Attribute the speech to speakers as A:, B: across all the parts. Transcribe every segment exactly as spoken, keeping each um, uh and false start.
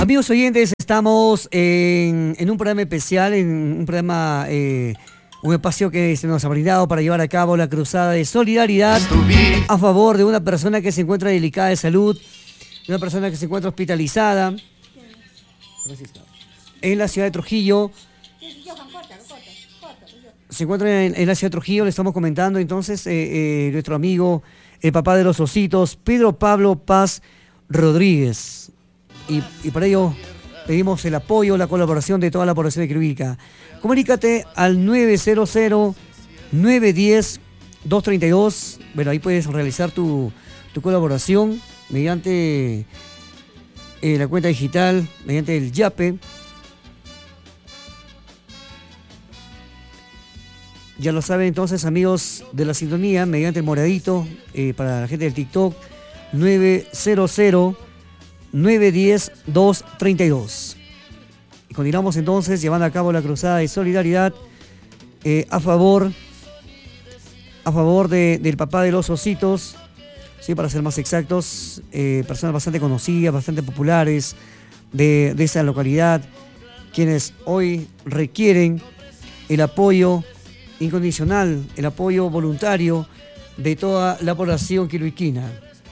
A: Amigos oyentes, estamos en, en un programa especial, en un programa, eh, un espacio que se nos ha brindado para llevar a cabo la cruzada de solidaridad a favor de una persona que se encuentra delicada de salud, de una persona que se encuentra hospitalizada en la ciudad de Trujillo. Se encuentra en, en la ciudad de Trujillo, le estamos comentando entonces eh, eh, nuestro amigo, el papá de los ositos, Pedro Pablo Paz Rodríguez. Y, y para ello pedimos el apoyo, la colaboración de toda la población de Quiriguica. Comunícate al nueve cero cero, nueve uno cero, dos tres dos. Bueno, ahí puedes realizar tu, tu colaboración mediante eh, la cuenta digital, mediante el YAPE. Ya lo saben entonces, amigos de la sintonía, mediante el moradito, eh, para la gente del TikTok, nueve cero cero, nueve uno cero, dos tres dos. Y continuamos entonces llevando a cabo la cruzada de solidaridad eh, a favor a favor de, del papá de los ositos, sí, para ser más exactos, eh, personas bastante conocidas, bastante populares de, de esa localidad, quienes hoy requieren el apoyo incondicional, el apoyo voluntario de toda la población quiriguiquina.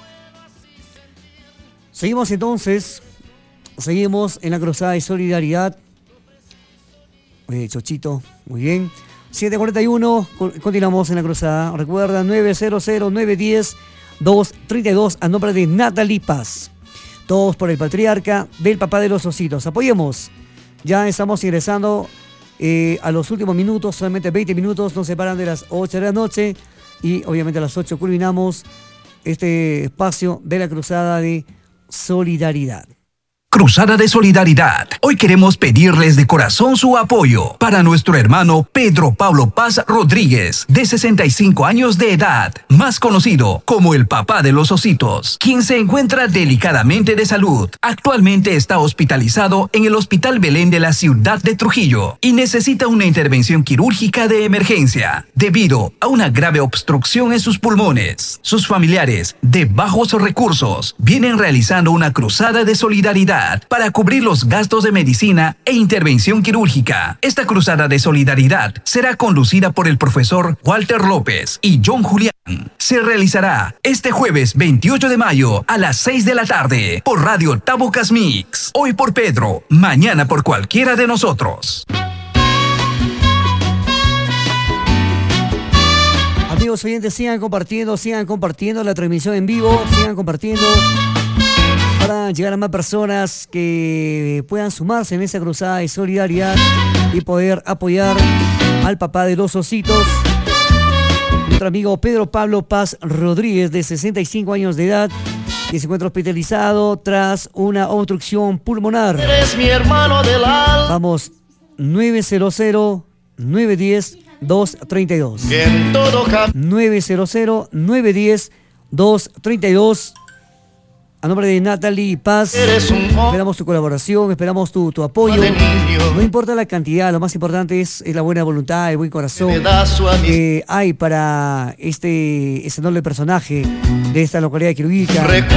A: Seguimos entonces, seguimos en la cruzada de solidaridad. Oye, Chochito, muy bien. siete cuarenta y uno, continuamos en la cruzada. Recuerda, nueve cero cero, nueve uno cero, dos tres dos, a nombre de Natalie Paz. Todos por el patriarca del papá de los ositos. Apoyemos. Ya estamos ingresando eh, a los últimos minutos, solamente veinte minutos nos separan de las ocho de la noche. Y obviamente a las ocho culminamos este espacio de la cruzada de solidaridad.
B: Cruzada de Solidaridad. Hoy queremos pedirles de corazón su apoyo para nuestro hermano Pedro Pablo Paz Rodríguez, de sesenta y cinco años de edad, más conocido como el papá de los ositos, quien se encuentra delicadamente de salud. Actualmente está hospitalizado en el Hospital Belén de la ciudad de Trujillo y necesita una intervención quirúrgica de emergencia debido a una grave obstrucción en sus pulmones. Sus familiares, de bajos recursos, vienen realizando una cruzada de solidaridad para cubrir los gastos de medicina e intervención quirúrgica. Esta cruzada de solidaridad será conducida por el profesor Walter López y John Julián. Se realizará este jueves veintiocho de mayo a las seis de la tarde por Radio Tabocas Mix. Hoy por Pedro, mañana por cualquiera de nosotros.
A: Amigos oyentes, sigan compartiendo, sigan compartiendo la transmisión en vivo, sigan compartiendo para llegar a más personas que puedan sumarse en esa cruzada de solidaridad y poder apoyar al papá de los ositos, nuestro amigo Pedro Pablo Paz Rodríguez, de sesenta y cinco años de edad, que se encuentra hospitalizado tras una obstrucción pulmonar.
C: Eres mi hermano del alma.
A: Vamos, nueve cero cero, nueve uno cero, dos tres dos. nueve cero cero, nueve uno cero, dos tres dos. A nombre de Natalie Paz, esperamos tu colaboración, esperamos tu, tu apoyo. No importa la cantidad, lo más importante es, es la buena voluntad, el buen corazón que hay para este, este noble personaje de esta localidad de Quiriguica.